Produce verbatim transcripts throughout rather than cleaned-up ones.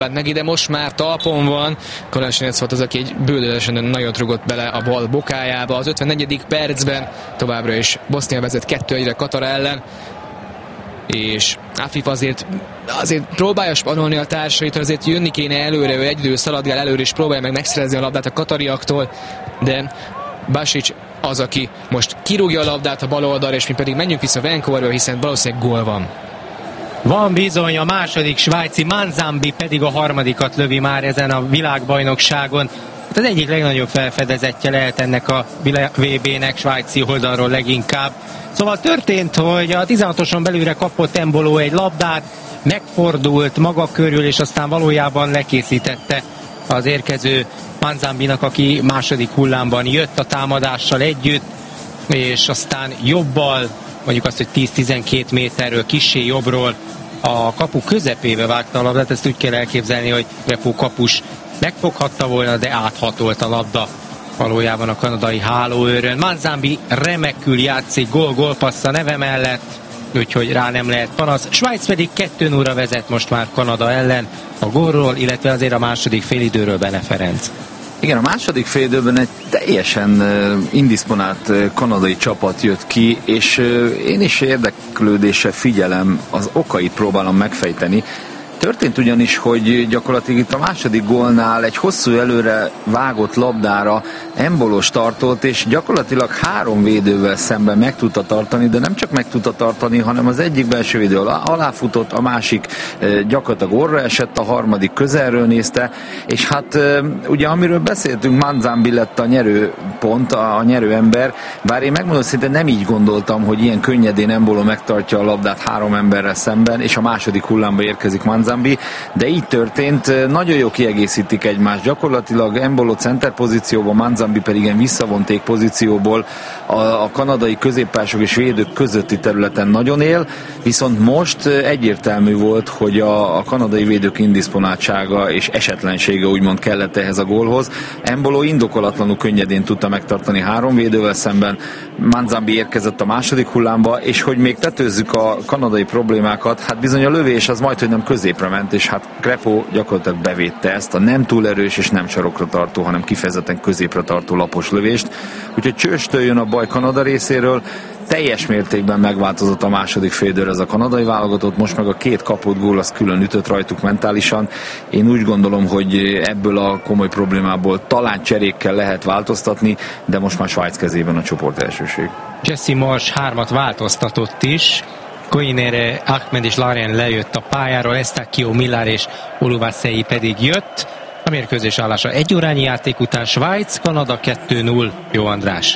neki, de most már talpon van. Kolásinec volt az, aki egy bődölesen nagyon rugott bele a bal bokájába. Az ötvennegyedik percben továbbra is Bosznia vezet kettő egyre Katar ellen, és Afif azért, azért próbálja spanolni a társait, azért jönni kéne előre, ő egyidő szaladgál előre, és próbálja meg megszerezni a labdát a katariaktól, de Basic az, aki most kirúgja a labdát a bal oldalra, és mi pedig menjünk vissza Vancouverbe, hiszen valószínűleg gól van. Van bizony, a második svájci, Manzambi pedig a harmadikat lövi már ezen a világbajnokságon. Hát az egyik legnagyobb felfedezetje lehet ennek a vé bének, svájci oldalról leginkább. Szóval történt, hogy a tizenhatoson belülre kapott Embolo egy labdát, megfordult maga körül, és aztán valójában lekészítette az érkező Manzambinak, aki második hullámban jött a támadással együtt, és aztán jobbal, mondjuk azt, hogy tíz-tizenkét méterről, kissé jobbról a kapu közepébe vágta a labdát. Ezt úgy kell elképzelni, hogy Repó kapus megfoghatta volna, de áthatolt a labda valójában a kanadai hálóőrön. Manzambi remekül játszik, gól-gólpassza neve mellett, úgyhogy rá nem lehet panasz. Svájc pedig kettő nullra vezet most már Kanada ellen a gólról, illetve azért a második félidőről Bene Ferenc. Igen, a második félidőben egy teljesen uh, indisponált uh, kanadai csapat jött ki, és uh, én is érdeklődéssel figyelem, az okait próbálom megfejteni. Történt ugyanis, hogy gyakorlatilag itt a második gólnál egy hosszú előre vágott labdára Embolo startolt, és gyakorlatilag három védővel szemben meg tudta tartani, de nem csak meg tudta tartani, hanem az egyik belső védő alá, aláfutott, a másik e, gyakorlatilag orra esett, a harmadik közelről nézte, és hát e, ugye amiről beszéltünk, Manzambi lett a nyerőpont, a, a nyerőember, bár én megmondom szintén nem így gondoltam, hogy ilyen könnyedén Embolo megtartja a labdát három emberrel szemben, és a második hullámba érkezik Manzambi, de így történt, nagyon jó kiegészítik egymást. Gyakorlatilag Embolo center pozícióban, Manzambi pedig ilyen visszavonték pozícióból a, a kanadai középpások és védők közötti területen nagyon él, viszont most egyértelmű volt, hogy a, a kanadai védők indisponáltsága és esetlensége úgymond kellett ehhez a gólhoz. Embolo indokolatlanul könnyedén tudta megtartani három védővel szemben, Manzambi érkezett a második hullámba, és hogy még tetőzzük a kanadai problémákat, hát bizony a lövés az majd, hogy nem középre ment, és hát Crepeau gyakorlatilag bevédte ezt a nem túl erős és nem sarokra tartó, hanem kifejezetten középre tartó lapos lövést. Úgyhogy csőstől jön a baj Kanada részéről, teljes mértékben megváltozott a második félidőre ez a kanadai válogatott, most meg a két kapott gól az külön ütött rajtuk mentálisan. Én úgy gondolom, hogy ebből a komoly problémából talán cserékkel lehet változtatni, de most már Svájc kezében a csoport elsőség. Jesse Marsh hármat változtatott is, Koinere, Ahmed és Laren lejött a pályáról, Estacio, Millar és Oluvasei pedig jött. A mérkőzés állása egy órányi játék után Svájc, Kanada kettő null. Jó András.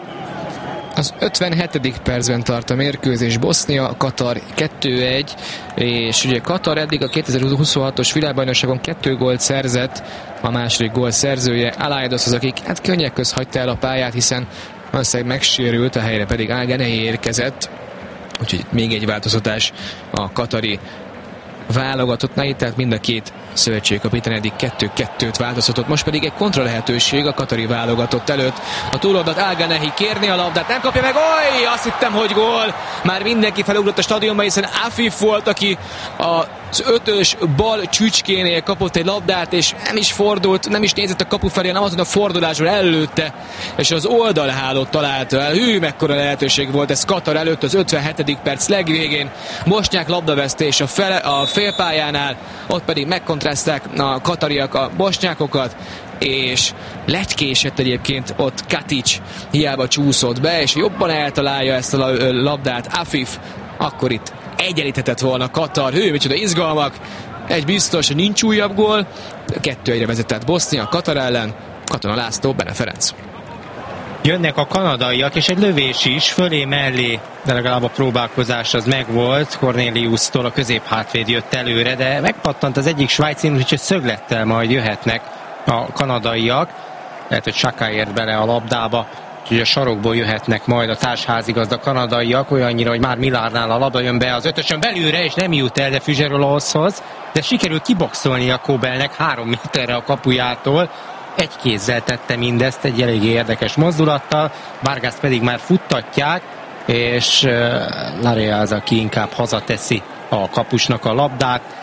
Az ötvenhetedik percben tart a mérkőzés, Bosznia, Katar kettő egy, és ugye Katar eddig a kétezer-huszonhatos világbajnokságon kettő gólt szerzett, a második gól szerzője Alaidos az, akik hát könnyek közt hagyta el a pályát, hiszen valószínűleg megsérült, a helyre pedig Al-Ganei érkezett. Úgyhogy még egy változtatás a katari válogatottnál, itt tehát mind a két szövetségkapitány eddig kettő-kettőt változtatott, most pedig egy kontra lehetőség a katari válogatott előtt. A túloldalt Al-Ganei kérni a labdát, nem kapja meg, oly, azt hittem, hogy gól. Már mindenki felugrott a stadionba, hiszen Afif volt, aki az ötös bal csücskénél kapott egy labdát, és nem is fordult, nem is nézett a kapu felé, hanem azon a fordulásról előtte, és az oldalhálót találta el. Hű, mekkora lehetőség volt ez Katar előtt az ötvenhetedik perc legvégén. Bosnyák labdavesztés a, fele, a félpályánál, ott pedig megkontrasztálták a katariak a bosnyákokat, és letykésett egyébként ott Katic, hiába csúszott be, és jobban eltalálja ezt a labdát Afif, akkor itt egyenlíthetett volna Katar. Hű, micsoda izgalmak, egy biztos, hogy nincs újabb gól, kettő egyre vezetett Bosznia Katar ellen, Katona László, Bene Ferenc. Jönnek a kanadaiak, és egy lövés is fölé mellé, de legalább a próbálkozás az megvolt. Cornelius-tól a középhátvéd jött előre, de megpattant az egyik svájci, úgyhogy szöglettel majd jöhetnek a kanadaiak. Lehet, hogy Saka ért bele a labdába, úgyhogy a sarokból jöhetnek majd a társházigazda kanadaiak, olyannyira, hogy már Millarnál a labda jön be az ötösön belülre, és nem jut el de Füzserolóhoz, de sikerül kiboxolni a Kobelnek három méterre a kapujától. Egy kézzel tette mindezt, egy eléggé érdekes mozdulattal, Vargas pedig már futtatják, és Larea az, aki inkább hazateszi a kapusnak a labdát.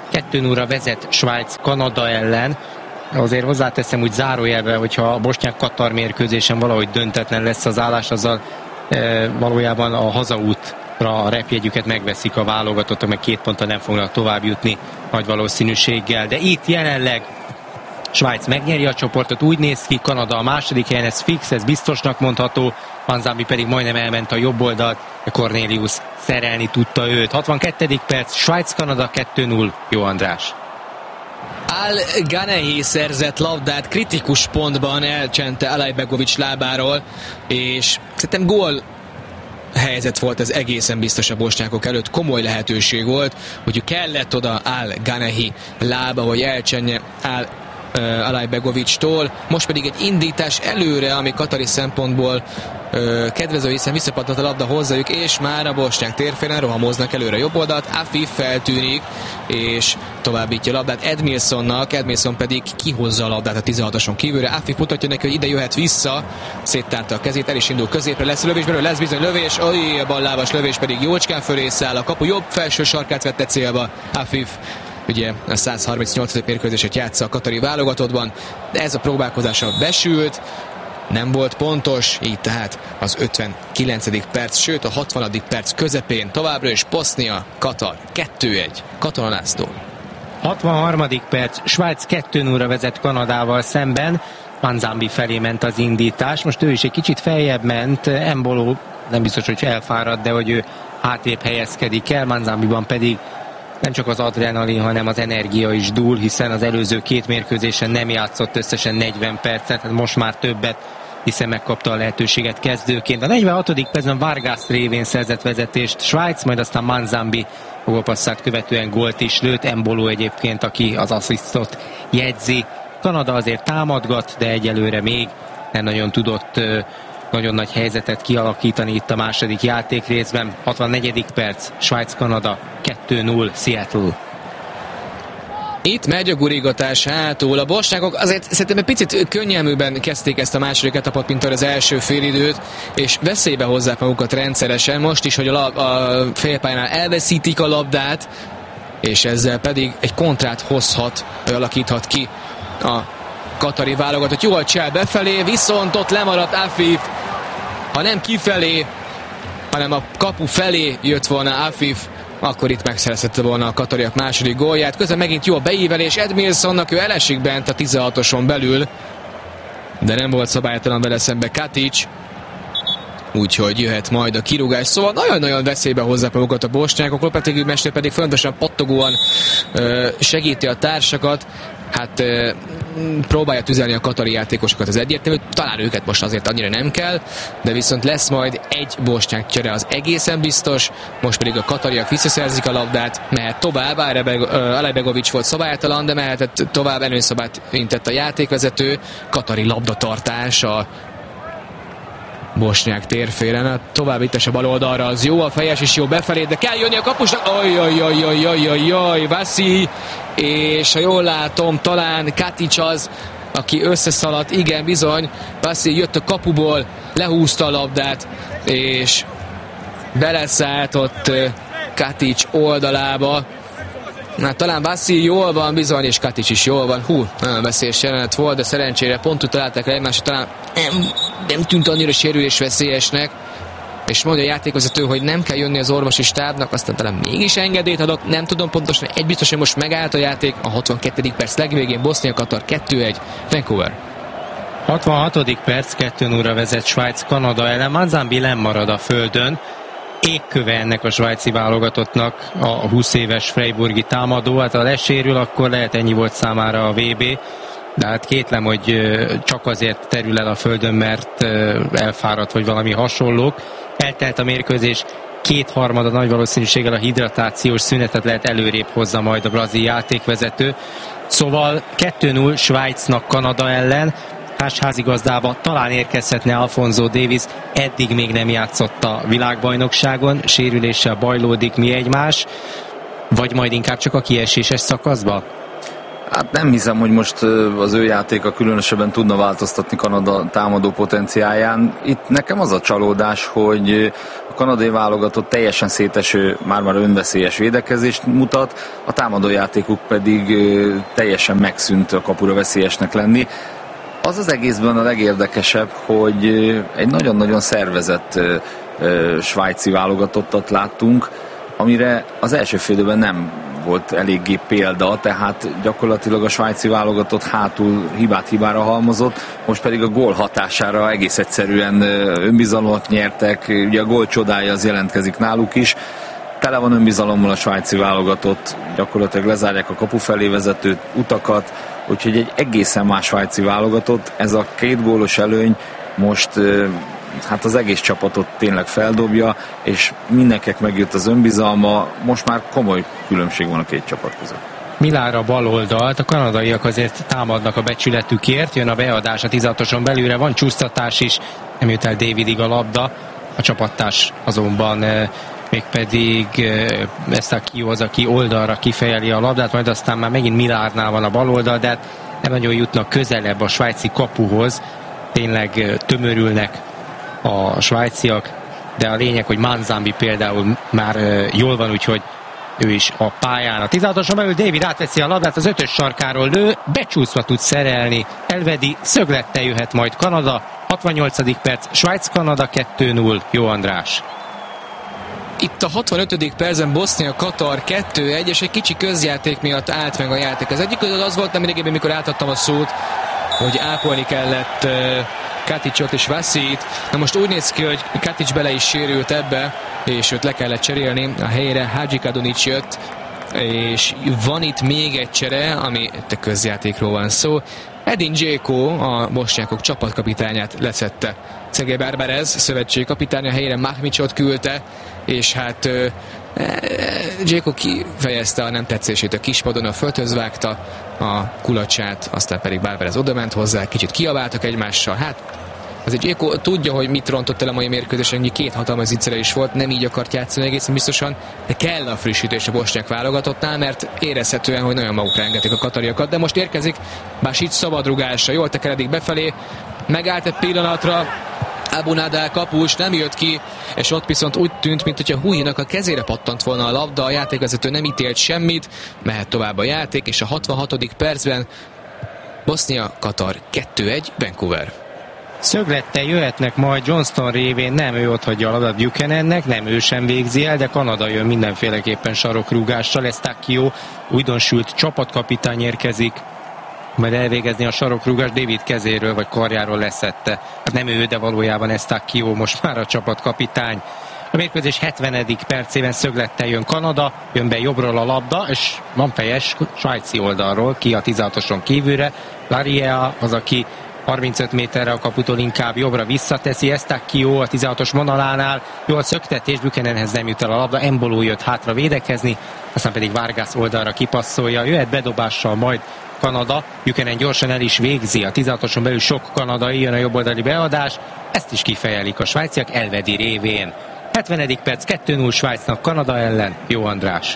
kettő nullra vezet Svájc Kanada ellen. Azért hozzáteszem úgy zárójelbe, hogyha a bosnyák-Katar mérkőzésen valahogy döntetlen lesz az állás, azzal e, valójában a hazaútra a repjegyüket megveszik a válogatottak, meg két ponttal nem fognak tovább jutni nagy valószínűséggel. De itt jelenleg Svájc megnyeri a csoportot, úgy néz ki, Kanada a második helyen, ez fix, ez biztosnak mondható, Manzambi pedig majdnem elment a jobb oldalt, Cornelius szerelni tudta őt. hatvankettedik perc, Svájc-Kanada kettő null, Jó András. Al Ganehi szerzett labdát, kritikus pontban elcsente Alajbegovics lábáról, és szerintem gól helyzet volt ez egészen biztos a bosnyákok előtt, komoly lehetőség volt, hogy kellett oda Al Ganehi lába, hogy elcsenje Al uh, Alajbegovicstól, most pedig egy indítás előre, ami katari szempontból uh, kedvező, hiszen visszapattant a labda hozzájuk, és már a bosnyák térfélen rohamoznak előre jobb oldalt, Afif feltűnik, és továbbítja a labdát Edmilsonnak, Edmilson pedig kihozza a labdát a tizenhatoson kívülre, Afif mutatja neki, hogy ide jöhet vissza, széttárta a kezét, el is indul középre, lesz lövés belőle, lesz bizony lövés, oly, a ballábas lövés pedig jócskán fölé száll, a kapu jobb felső sarkát vette célba, Afif ugye a száz harmincnyolcadik mérkőzéset játsza a katari válogatottban, de ez a próbálkozása besült, nem volt pontos, így tehát az ötvenkilencedik perc, sőt a hatvanadik perc közepén továbbra is Bosznia, Katar kettő egy. Katona László. hatvanharmadik perc, Svájc kettő nullra vezet Kanadával szemben, Manzambi felé ment az indítás, most ő is egy kicsit feljebb ment, Embolo nem biztos, hogy elfáradt, de hogy ő hátrébb helyezkedik el, Manzambiban pedig nem csak az adrenalin, hanem az energia is dúl, hiszen az előző két mérkőzésen nem játszott összesen negyven percet, hát most már többet, hiszen megkapta a lehetőséget kezdőként. A negyvenhatodik percben Vargas révén szerzett vezetést Svájc, majd aztán Manzambi gólpasszát követően gólt is lőtt, Embolo egyébként, aki az asszisztot jegyzi. Kanada azért támadgat, de egyelőre még nem nagyon tudott nagyon nagy helyzetet kialakítani itt a második játékrészben. hatvannegyedik perc, Svájc-Kanada kettő null, Seattle. Itt megy a gurítgatás hátul. A bosnyákok azért szerintem egy picit könnyelműben kezdték ezt a második etapot, mint az első félidőt, és veszélybe hozzák magukat rendszeresen. Most is, hogy a, lab, a félpályánál elveszítik a labdát, és ezzel pedig egy kontrát hozhat, alakíthat ki a katari válogatott. Jól csel befelé, viszont ott lemaradt Afif. Ha nem kifelé, hanem a kapu felé jött volna Afif, akkor itt megszerezhette volna a katariak második gólját. Közben megint jó a beívelés Edmilsonnak, ő elesik bent a tizenhatoson belül, de nem volt szabálytalan vele szembe Katic, úgyhogy jöhet majd a kirúgás. Szóval nagyon-nagyon veszélybe hozzák magukat a bosnyákok, Lopetegui mester pedig fontosan pattogóan ö, segíti a társakat, hát ö, próbálja tüzelni a katari játékosokat, az egyértelmű, talán őket most azért annyira nem kell, de viszont lesz majd egy bosnyák csere, az egészen biztos, most pedig a katariak visszaszerzik a labdát, mehet tovább, Alajbegovics volt szabálytalan, de mehetett tovább, előnyszabályt intett a játékvezető, katari labdatartás a bosnyák térfélen, a továbbítás a bal oldalra, az jó, a fejes is jó befelé, de kell jönni a kapusnak, ajajajajajajajaj, Vasi, és ha jól látom, talán Katic az, aki összeszaladt, igen, bizony, Vasi jött a kapuból, lehúzta a labdát, és beleszállt ott Katic oldalába. Na, talán Vasi jól van bizony, és Katic is jól van. Hú, nagyon veszélyes jelenet volt, de szerencsére pontot találták rá egymásra, talán nem, nem tűnt annyira sérülésveszélyesnek, és mondja a játékvezető, hogy nem kell jönni az orvosi stábnak, aztán talán mégis engedélyt adott, nem tudom pontosan, egy biztos, hogy most megállt a játék, a hatvankettedik perc legvégén, Bosznia-Katar kettő egy, Vancouver. hatvanhatodik perc, kettő nullra vezet Svájc Kanada ellen, Manzambi lemarad a földön, égköve ennek a svájci válogatottnak a húsz éves freiburgi támadó, hát ha lesérül, akkor lehet ennyi volt számára a vé bé, de hát kétlem, hogy csak azért terül el a földön, mert elfáradt, vagy valami hasonlók. Eltelt a mérkőzés kétharmada, nagy valószínűséggel a hidratációs szünetet lehet előrébb hozza majd a brazil játékvezető. Szóval kettő null Svájcnak Kanada ellen, társházigazdában talán érkezhetne Alfonso Davies, eddig még nem játszott a világbajnokságon, sérüléssel bajlódik, mi egymás, vagy majd inkább csak a kieséses szakaszba? Hát nem hiszem, hogy most az ő játéka különösebben tudna változtatni Kanada támadó potenciáján. Itt nekem az a csalódás, hogy a kanadai válogatott teljesen széteső, már-már önveszélyes védekezést mutat, a támadójátékuk pedig teljesen megszűnt a kapura veszélyesnek lenni. Az az egészben a legérdekesebb, hogy egy nagyon-nagyon szervezett svájci válogatottat láttunk, amire az első félidőben nem volt eléggé példa, tehát gyakorlatilag a svájci válogatott hátul hibát hibára halmozott, most pedig a gól hatására egész egyszerűen önbizalmat nyertek, ugye a gól csodája az jelentkezik náluk is, tele van önbizalommal a svájci válogatott, gyakorlatilag lezárják a kapu felé vezető utakat, úgyhogy egy egészen más svájci válogatott, ez a két gólos előny most hát az egész csapatot tényleg feldobja, és mindenkinek megjött az önbizalma, most már komoly különbség van a két csapat között. Millára bal oldalt, a kanadaiak azért támadnak a becsületükért, jön a beadás a tizenhatoson belülre, van csúsztatás is, nem jut el Davidig a labda, a csapattárs azonban mégpedig Estacio az, aki oldalra kifejeli a labdát, majd aztán már megint Millárnál van a bal oldal, de hát nem nagyon jutnak közelebb a svájci kapuhoz, tényleg tömörülnek a svájciak, de a lényeg, hogy Manzambi például már jól van, úgyhogy ő is a pályán. A tizenhatoson belül David átveszi a labdát, az ötös sarkáról lő, becsúszva tud szerelni, elvedi, szöglettel jöhet majd Kanada, hatvannyolcadik perc, Svájc-Kanada kettő null. Jó András. Itt a hatvanötödik percben Bosznia-Katar kettő egy, és egy kicsi közjáték miatt állt meg a játék. Az egyik között az volt, nem idegében, mikor átadtam a szót, hogy ápolni kellett uh, Katicot és Vasit. Na most úgy néz ki, hogy Katic bele is sérült ebbe, és őt le kellett cserélni. A helyére Hadzsikadunic jött, és van itt még egy csere, ami a közjátékról van szó. Edin Dzeko, a bosnyákok csapatkapitányát leszette. Sergej Barbarez szövetségkapitánya, helyére Mahmicsot küldte, és hát uh, Dzeko kifejezte a nem tetszését a kispadon, a földhöz vágta a kulacsát, aztán pedig Barbarez odament hozzá, kicsit kiabáltak egymással. Hát azért Dzeko tudja, hogy mit rontott el a mai mérkőzésen, ennyi két hatalmas zicsere is volt, nem így akart játszani egészen biztosan, de kell a frissítés a bosnyák válogatottnál, mert érezhetően, hogy nagyon magukra engedték a katariakat, de most érkezik Basic szabadrugásra, jól tekeredik befelé, megállt egy pillanatra, Abu Nadal kapus, nem jött ki, és ott viszont úgy tűnt, mint hogyha Huinak a kezére pattant volna a labda, a játékvezető nem ítélt semmit, mehet tovább a játék, és a hatvanhatodik percben Bosznia-Katar kettő egy, Vancouver. Szöglettel jöhetnek majd Johnston révén, nem ő ott hagyja a labdát Buchanannek, nem ő sem végzi el, de Kanada jön mindenféleképpen sarokrúgással, Estacio újdonsült csapatkapitány érkezik, majd elvégezni a sarokrúgás, David kezéről vagy karjáról leszette. Hát nem ő, de valójában Estacio most már a csapatkapitány. A mérkőzés hetvenedik percében szöglettel jön Kanada, jön be jobbról a labda, és van fejes svájci oldalról, ki a tizenhatoson kívülre. Laria az, aki harmincöt méterre a kaputól inkább jobbra visszateszi, Estacio a tizenhatos vonalánál, jól szöktetés, Buchananhez nem jut el a labda, Embolo jött hátra védekezni, aztán pedig Vargas oldalra kipasszolja, jöhet bedobással majd Kanada, Buchanan gyorsan el is végzi, a tizenhatoson belül sok kanadai, jön a jobboldali beadás, ezt is kifejelik a svájciak Elvedi révén. hetvenedik perc, kettő null Svájcnak Kanada ellen, Jó András.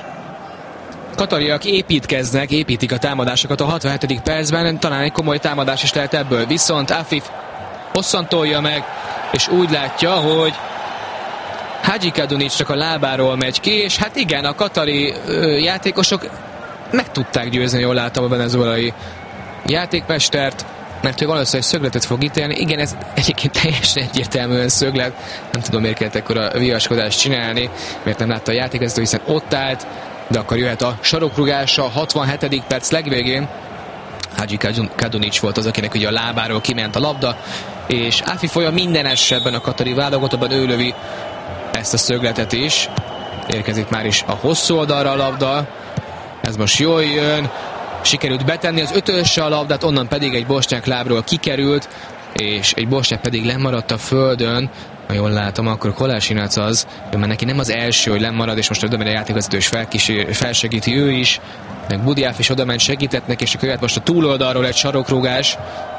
Katariak építkeznek, építik a támadásokat a hatvanhetedik percben, talán egy komoly támadás is lehet ebből, viszont Afif hosszantolja meg, és úgy látja, hogy Hadzsikadunicsnak a lábáról megy ki, és hát igen, a katari ö, játékosok meg tudták győzni, jól látom, a venezuelai játékmestert, mert ő valószínűleg szögletet fog ítélni. Igen, ez egyébként teljesen egyértelműen szöglet, nem tudom, miért kellett ekkor a viaskodást csinálni, mert nem látta a játékvezető, hiszen ott állt, de akkor jöhet a sarokrugásra, a hatvanhetedik perc legvégén. Hadzsikadunic volt az, akinek ugye a lábáról kiment a labda, és Áfi folya minden esetben a katari válogatottban ő lövi ezt a szögletet is. Érkezik már is a hosszú oldalra a labda, ez most jól jön, sikerült betenni az ötösre a labdát, onnan pedig egy bosnyák lábról kikerült, és egy bosnyák pedig lemaradt a földön. Ha jól látom, akkor Kolasinac az, mert neki nem az első, hogy lemarad, és most oda megy a játékvezető, és felsegíti ő is, meg Budiaf is oda ment, segített neki, és akkor jöhet most a túloldalról egy sarokrúgás,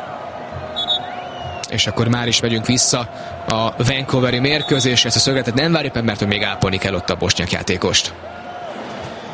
és akkor már is megyünk vissza a vancouveri mérkőzésre. Ezt a szögletet nem várjuk meg, mert még ápolni kell ott a bosnyák játékost.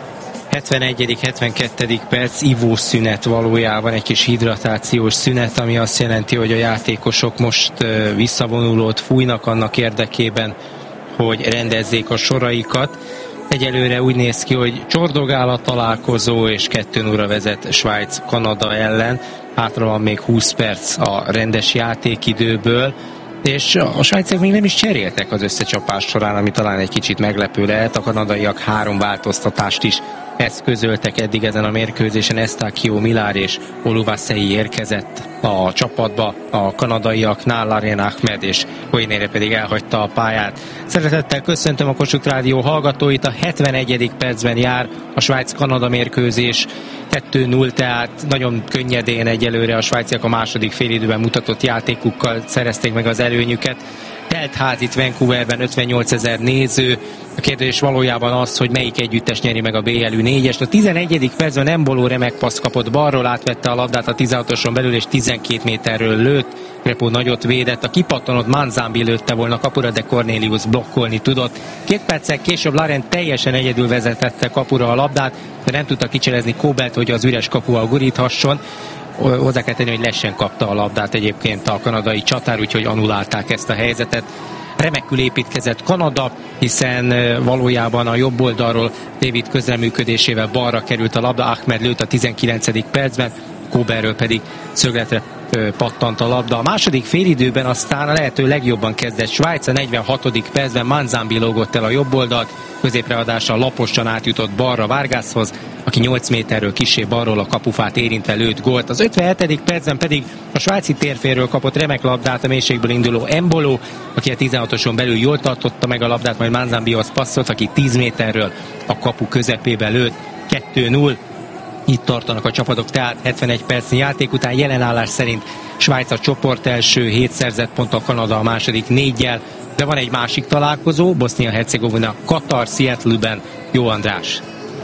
hetvenegyedik hetvenkettedik perc, ivószünet valójában, egy kis hidratációs szünet, ami azt jelenti, hogy a játékosok most visszavonulót fújnak annak érdekében, hogy rendezzék a soraikat. Egyelőre úgy néz ki, hogy csordogál a találkozó, és kettő nulla vezet Svájc Kanada ellen. Hátra van még húsz perc a rendes játékidőből, és a svájciak még nem is cseréltek az összecsapás során, ami talán egy kicsit meglepő lehet. A kanadaiak három változtatást is eszközöltek eddig ezen a mérkőzésen. Eustáquio, Milár és Oluwaseyi érkezett a csapatba, a kanadaiaknál Larin Ahmed és Hoynier pedig elhagyta a pályát. Szeretettel köszöntöm a Kossuth Rádió hallgatóit, a hetvenegyedik percben jár a Svájc-Kanada mérkőzés, kettő null, tehát nagyon könnyedén egyelőre a svájciak a második félidőben mutatott játékukkal szerezték meg az előnyüket. Telt ház itt Vancouverben, ötvennyolcezer néző. A kérdés valójában az, hogy melyik együttes nyeri meg a bé el ü négyest. A tizenegyedik percben Embolo remek passz kapott balról, átvette a labdát a tizenhatoson belül, és tizenkét méterről lőtt. Crepeau nagyot védett, a kipattanott Manzambi lőtte volna kapura, de Cornelius blokkolni tudott. Két perccel később Laurent teljesen egyedül vezetette kapura a labdát, de nem tudta kicselezni Kóbelt, hogy az üres kapuval guríthasson. Hozzá kell tenni, hogy lesen kapta a labdát egyébként a kanadai csatár, úgyhogy annulálták ezt a helyzetet. Remekül építkezett Kanada, hiszen valójában a jobb oldalról David közreműködésével balra került a labda, Ahmed lőtt a tizenkilencedik percben, Kóberről pedig szögletre pattant a labda. A második félidőben aztán a lehető legjobban kezdett Svájc, a negyvenhatodik percben Manzambi lógott el a jobb oldalt, középreadással laposan átjutott balra Vargashoz, aki nyolc méterről kissé balról a kapufát érintve lőtt gólt. Az ötvenhetedik percben pedig a svájci térfélről kapott remek labdát a mélységből induló Embolo, aki a tizenhatoson belül jól tartotta meg a labdát, majd Manzambihoz passzolt, aki tíz méterről a kapu közepébe lőtt. kettő null. Itt tartanak a csapatok, tehát hetvenegy percnyi játék után jelenállás szerint Svájc a csoport első, hét szerzett ponttal, Kanada a második négyel, de van egy másik találkozó, Bosznia-Hercegovina, Katar, Seattle-ben. Jó András!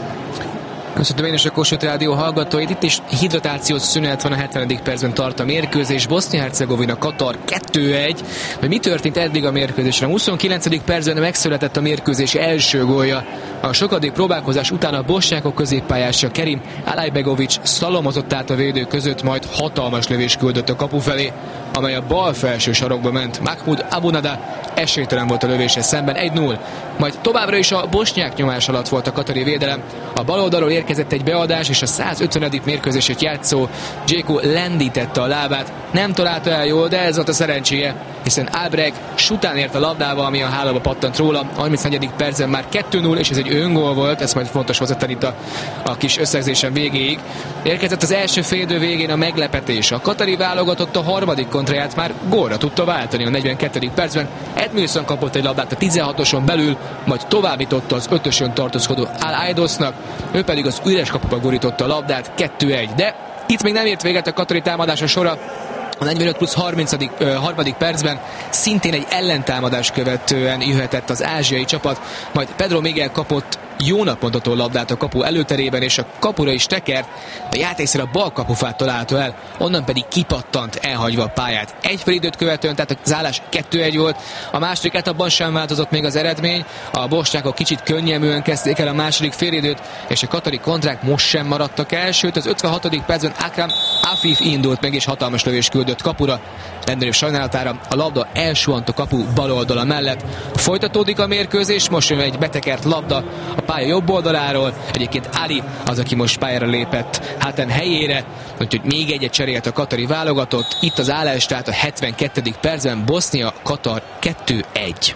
Köszöntöm én is a Kossuth Rádió hallgatóit. Itt is hidratációs szünet van, a hetvenedik percben tart a mérkőzés. Bosznia-Hercegovina, Katar kettő egy. Hogy mi történt eddig a mérkőzésen? A huszonkilencedik percben megszületett a mérkőzés első gólja. A sokadik próbálkozás után a bosnyákok középpályása Kerim Alajbegovics szalomozott át a védő között, majd hatalmas lövés küldött a kapu felé, amely a bal felső sarokba ment. Mahmoud Abunada esélytelen volt a lövéshez szemben, egy null. Majd továbbra is a bosnyák nyomás alatt volt a katari védelem. A bal oldalról érkezett egy beadás, és a százötvenedik mérkőzését játszó Dzeko lendítette a lábát. Nem találta el jól, de ez volt a szerencséje, hiszen Albrecht sután ért a labdával, ami a hálóba pattant róla. harmincnegyedik percben már kettő null, és ez egy öngól volt, ez majd fontos hozzátenni itt a, a kis összegzésen végéig. Érkezett az első félidő végén a meglepetés. A katari válogatott a harmadik kontraját már gólra tudta váltani a negyvenkettedik percben. Edmilson kapott egy labdát a tizenhatoson belül, majd továbbította az ötösön tartózkodó Al Aidosnak, ő pedig az üres kapuba gurította a labdát, kettő egy. De itt még nem ért véget a katari támadása sora. A negyvenöt plusz harmincadik Uh, harmadik percben szintén egy ellentámadás követően jöhetett az ázsiai csapat, majd Pedro Miguel kapott jó napmondató labdát a kapu előterében, és a kapura is tekert, de játékszer a bal kapufát találta el, onnan pedig kipattant, elhagyva a pályát. Egy félidőt követően, tehát az állás kettő egy volt. A második etapban sem változott még az eredmény, a bosnyákok kicsit könnyelműen kezdték el a második félidőt, és a katari kontrák most sem maradtak el, sőt az ötvenhatodik percben Akram Afif indult meg, és hatalmas lövés küldött kapura. Rendőrök sajnálatára a labda elsuhant a kapu bal oldala mellett. Folytatódik a mérkőzés, most jön egy betekert labda a pálya jobb oldaláról. Egyébként Ali az, aki most pályára lépett Hatem helyére, úgyhogy még egyet cserélt a katari válogatott. Itt az állás, tehát a hetvenkettedik percben Bosznia, Katar kettő egy.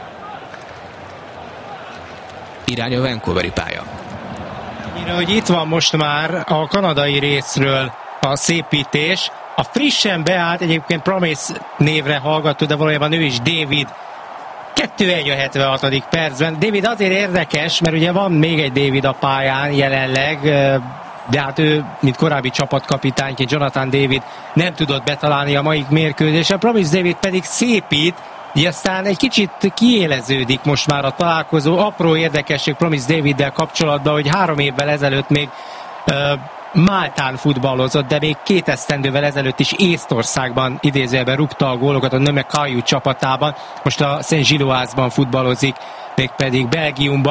Irány a Vancouveri pálya. Annyira, hogy itt van most már a kanadai részről a szépítés. A frissen beállt, egyébként Promise névre hallgató, de valójában ő is David. kettő egy a hetvenhatodik percben. David azért érdekes, mert ugye van még egy David a pályán jelenleg, de hát ő, mint korábbi csapatkapitányként, Jonathan David nem tudott betalálni a mai mérkőzésen. Promise David pedig szépít, így aztán egy kicsit kiéleződik most már a találkozó. Apró érdekesség Promise Daviddel kapcsolatban, hogy három évvel ezelőtt még uh, Máltán futballozott, de még két esztendővel ezelőtt is Észtországban idézőjelben rúgta a gólokat a Nöme Kajú csapatában. Most a Saint-Gilloise-ban futballozik, mégpedig Belgiumban.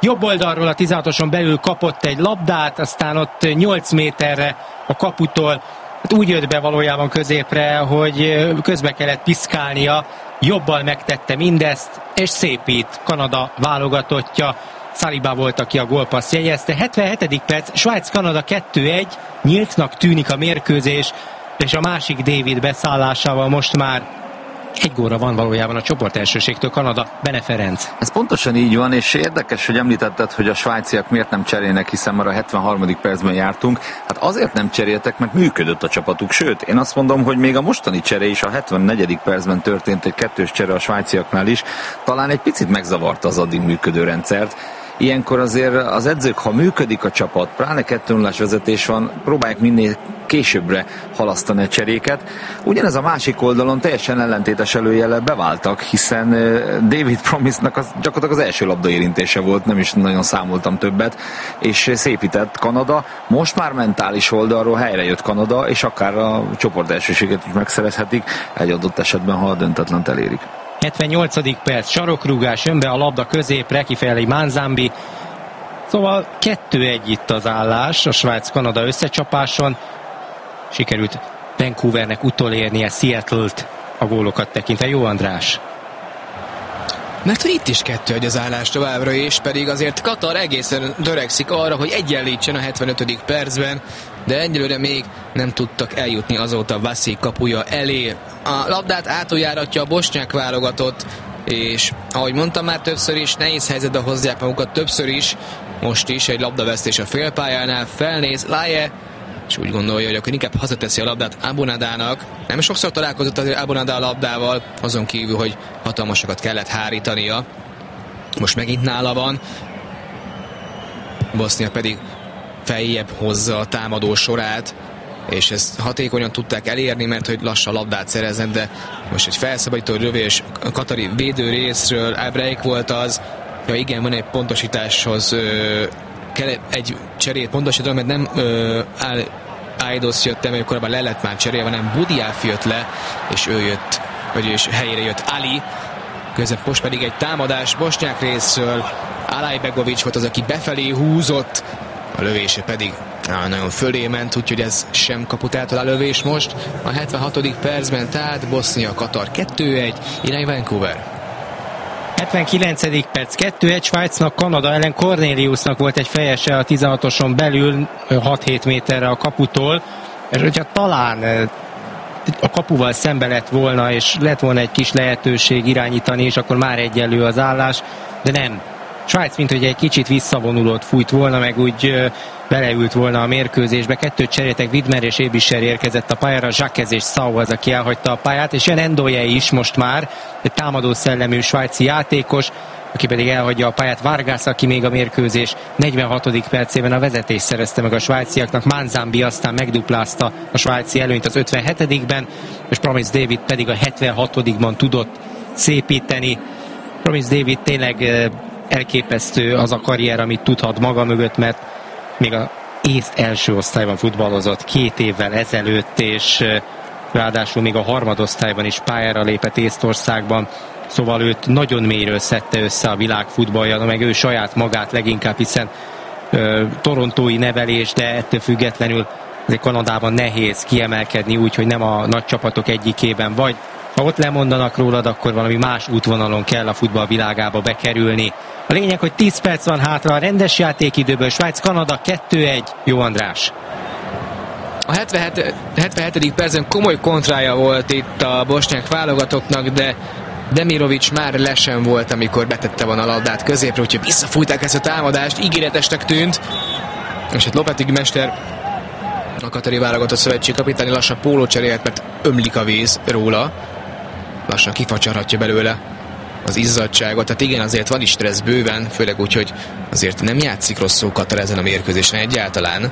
jobb oldalról a tizenhatoson belül kapott egy labdát, aztán ott nyolc méterre a kaputól hát úgy jött be valójában középre, hogy közbe kellett piszkálnia, jobbal megtette mindezt, és szépít Kanada válogatottja. Saliba volt, aki a gólpaszt jegyezte. hetvenhetedik perc, Svájc-Kanada kettő egy, nyíltnak tűnik a mérkőzés, és a másik David beszállásával most már egy góra van valójában a csoportelsőségtől Kanada. Bene Ferenc. Ez pontosan így van, és érdekes, hogy említetted, hogy a svájciak miért nem cserélnek, hiszen már a hetvenharmadik percben jártunk. Hát azért nem cseréltek, mert működött a csapatuk. Sőt, én azt mondom, hogy még a mostani csere is a hetvennegyedik percben történt egy kettős csere a svájciaknál is. Talán egy picit megzavarta az addig működő rendszert. Ilyenkor azért az edzők, ha működik a csapat, pláne kettő nullás vezetés van, próbálják minél későbbre halasztani a cseréket. Ugyanez a másik oldalon teljesen ellentétes előjellel beváltak, hiszen David Promise-nak az, gyakorlatilag az első labda érintése volt, nem is nagyon számoltam többet, és szépített Kanada. Most már mentális oldalról helyre jött Kanada, és akár a csoportelsőséget is megszerezhetik, egy adott esetben, ha a döntetlent elérik. hetvennyolcadik perc, sarokrúgás, jön be a labda középre, kifejeli Manzambi. Szóval kettő egy itt az állás a Svájc-Kanada összecsapáson. Sikerült Vancouvernek utolérnie Seattle-t a gólokat tekintve. Jó András? Mert hogy itt is kettő egy az állás továbbra is, pedig azért Katar egészen törekszik arra, hogy egyenlítsen a hetvenötödik percben, de egyelőre még nem tudtak eljutni azóta Vasi kapuja elé. A labdát átuljáratja a bosnyák válogatott, és ahogy mondtam már többször is, nehéz helyzetbe hozzák magukat többször is, most is egy labdavesztés a félpályánál, felnéz Laie, és úgy gondolja, hogy akkor inkább hazateszi a labdát Abonadának. Nem sokszor találkozott azért Abonadá a labdával, azon kívül, hogy hatalmasokat kellett hárítania. Most megint nála van. Bosznia pedig feljebb hozza a támadó sorát, és ezt hatékonyan tudták elérni, mert hogy lassan labdát szereznek, de most egy felszabadító rövés a katari védő részről, Albrecht volt az, ja igen, van egy pontosításhoz ö, kell egy cserét pontosítani, mert nem ö, áll, Aidos jött el, mert korábban le lett már cserélve, hanem Budiaf jött le, és ő jött, vagy és helyére jött Ali. Közben most pedig egy támadás bosnyák részről, Alajbegovics volt az, aki befelé húzott, a lövése pedig á, nagyon fölé ment, úgyhogy ez sem kaput eltől a lövés most. A hetvenhatodik percben tehát Bosznia-Katar kettő egy, irány Vancouver. hetvenkilencedik perc, kettő egy Svájcnak, Kanada ellen Corneliusnak volt egy fejese a tizenhatoson belül, hat-hét méterre a kaputól, és hogyha talán a kapuval szembe lett volna, és lett volna egy kis lehetőség irányítani, és akkor már egyenlő az állás, de nem. Svájc, mint hogy egy kicsit visszavonulót fújt volna, meg úgy beleült volna a mérkőzésbe. Kettőt cseréltek, Widmer és Ébisser érkezett a pályára, Jacques és Szau az, aki elhagyta a pályát, és jön Endoje is most már, egy támadó szellemű svájci játékos, aki pedig elhagyja a pályát. Vargas, aki még a mérkőzés negyvenhatodik percében a vezetést szerezte meg a svájciaknak, Manzambi aztán megduplázta a svájci előnyt az ötvenhetedikben, és Promise David pedig a hetvenhatodikban tudott szépíteni. Promise David tényleg elképesztő az a karrier, amit tudhat maga mögött, mert még a észt első osztályban futballozott két évvel ezelőtt, és ráadásul még a harmadosztályban is pályára lépett Észtországban, szóval őt nagyon mélyről szedte össze a világ futballja, meg ő saját magát leginkább, hiszen ö, torontói nevelés, de ettől függetlenül azért Kanadában nehéz kiemelkedni úgy, hogy nem a nagy csapatok egyikében vagy. Ha ott lemondanak rólad, akkor valami más útvonalon kell a futball világába bekerülni. A lényeg, hogy tíz perc van hátra a rendes játékidőből. Svájc-Kanada kettő egy. Jó András. A hetvenhetedik percen komoly kontrája volt itt a bosnyák válogatottnak, de Demirovic már lesen volt, amikor betette volna a labdát középre, úgyhogy visszafújták ezt a támadást, ígéretesnek tűnt. És hát Lopetegui mester, a katari válogatott szövetség kapitány lassan póló cserélt, mert ömlik a víz róla. Lassan kifacsarhatja belőle az izzadságot. Tehát igen, azért van is stressz bőven, főleg úgy, hogy azért nem játszik rosszul Katar ezen a mérkőzésen egyáltalán.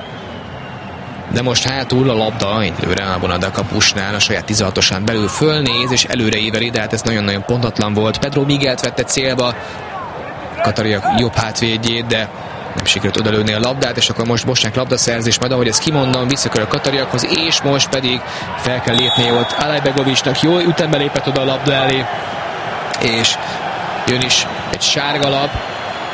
De most hátul a labda, egyelőre Abonadá kapusnál, a saját tizenhatosán belül fölnéz, és előre éveli, de hát ez nagyon-nagyon pontatlan volt. Pedro Miguelt vette célba, katariak jobb hátvédjét, de nem sikerült odalőni a labdát, és akkor most bosnyák labdaszerzés, majd ahogy ezt kimondom, visszakör a katariakhoz, és most pedig fel kell lépni ott Alajbegovicsnak, jó ütembe lépett oda a labda elé, és jön is egy sárga lap,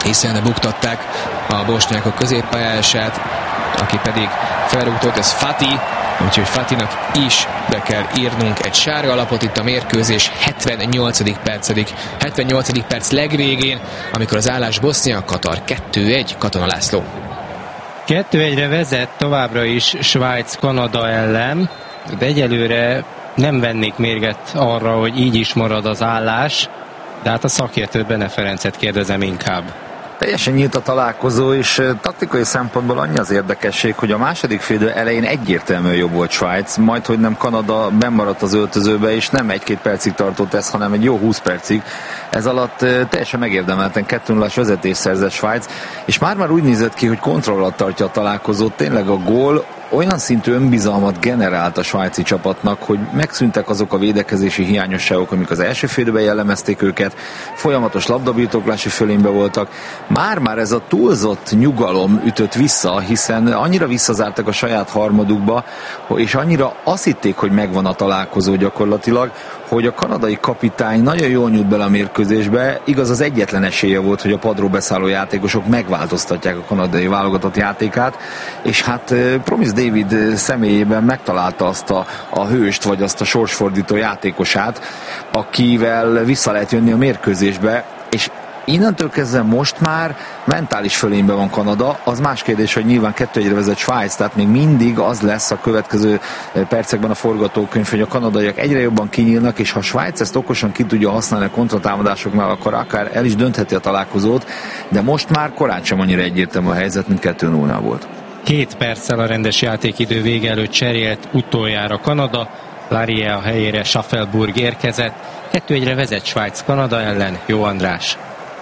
hiszen buktatták a bosnyákok középpályását, aki pedig felrúgtott, ez Fati, úgyhogy Fatinak is be kell írnunk egy sárga lapot itt a mérkőzés hetvennyolcadik percedik, hetvennyolcadik perc legvégén, amikor az állás Bosznia, Katar kettő egy, Katona László. kettő egyre vezet továbbra is Svájc Kanada ellen, de egyelőre nem vennék mérget arra, hogy így is marad az állás, de hát a szakértőt, Bene Ferencet kérdezem inkább. Teljesen nyílt a találkozó, és taktikai szempontból annyi az érdekesség, hogy a második félidő elején egyértelműen jobb volt Svájc, majd hogy nem Kanada bennmaradt az öltözőbe, és nem egy-két percig tartott ez, hanem egy jó húsz percig. Ez alatt teljesen megérdemelten kettő nullás vezetés szerzett Svájc, és már-már úgy nézett ki, hogy kontroll alatt tartja a találkozót. Tényleg a gól olyan szintű önbizalmat generált a svájci csapatnak, hogy megszűntek azok a védekezési hiányosságok, amik az első félidőben jellemezték őket, folyamatos labdabirtoklási fölénybe voltak. Már-már ez a túlzott nyugalom ütött vissza, hiszen annyira visszazártak a saját harmadukba, és annyira azt hitték, hogy megvan a találkozó gyakorlatilag, hogy a kanadai kapitány nagyon jól nyújt bele a mérkőzésbe, igaz az egyetlen esélye volt, hogy a padról beszálló játékosok megváltoztatják a kanadai válogatott játékát, és hát Promise David személyében megtalálta azt a, a hőst, vagy azt a sorsfordító játékosát, akivel vissza lehet jönni a mérkőzésbe, és innentől kezdve most már mentális fölényben van Kanada. Az más kérdés, hogy nyilván kettő egyre vezet Svájc, tehát még mindig az lesz a következő percekben a forgatókönyv, hogy a kanadaiak egyre jobban kinyílnak, és ha Svájc ezt okosan ki tudja használni a kontratámadásoknál, akkor akár el is döntheti a találkozót, de most már korán sem annyira egyértelmű a helyzet, mint kettő nullnál volt. Két perccel a rendes játékidő vége előtt cserélt utoljára Kanada, Larie a helyére Schaffelburg érkezett, kettő egyre vezet Svájc Kanada ellen. Jó András.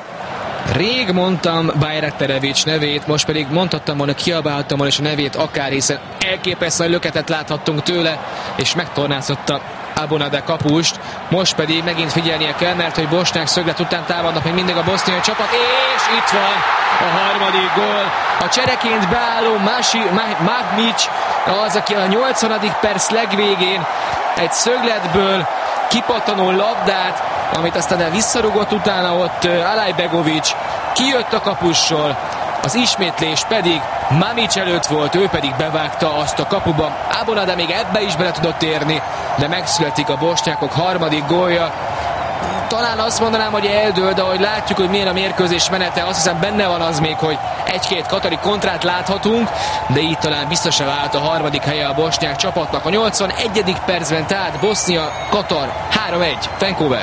Rég mondtam Bajraktarevics nevét, most pedig mondhattam volna, kiabáltam volna és a nevét akár, hiszen elképesztő löketet láthattunk tőle, és megtornáztatta Abonadé kapust. Most pedig megint figyelnie kell, mert hogy bosnyák szöglet után támadnak még mindig a boszniai csapat, és itt van a harmadik gól. A csereként beálló Masi, Magmic az, aki a nyolcvanadik perc legvégén egy szögletből kipattanó labdát, amit aztán visszarugott utána ott Alajbegovics, kijött a kapusról, az ismétlés pedig Mamic előtt volt, ő pedig bevágta azt a kapuba. Abonadé még ebbe is bele tudott érni, de megszületik a bosnyákok harmadik gólja. Talán azt mondanám, hogy eldől, de ahogy látjuk, hogy milyen a mérkőzés menete, azt hiszem benne van az még, hogy egy-két katari kontrát láthatunk, de így talán biztosan vált a harmadik helye a bosnyák csapatnak. A nyolcvanegyedik percben tehát Bosznia, Katar három egy. Vancouver.